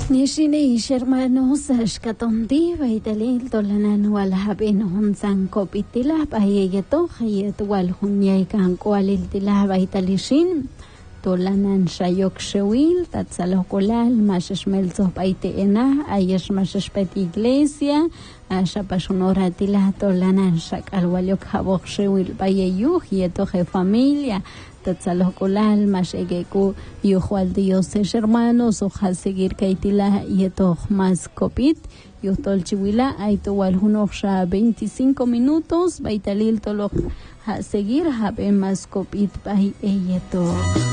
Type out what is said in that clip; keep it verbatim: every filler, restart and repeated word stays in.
Nishinish hermanos ashkatondi baitalil tolanan wal haben hunsan kopitila bayeto hayet wal hunyai kan kwalil tila baitalishin tolanan shayok shewil tatzalokolal mashashmel zopaite ena ayesh mashashpet iglesia asha pashunora tila tolanan shakal walyok habok shewil bayeyuh yeto je familia tatzalokolal mashegeku yuhual dioses hermanos oja seguir kaitila yeto mas kopit yutol chiwila aito wal hunoksha veinticinco minutos baitalil tolok ha seguir habe mas kopit bay eyeto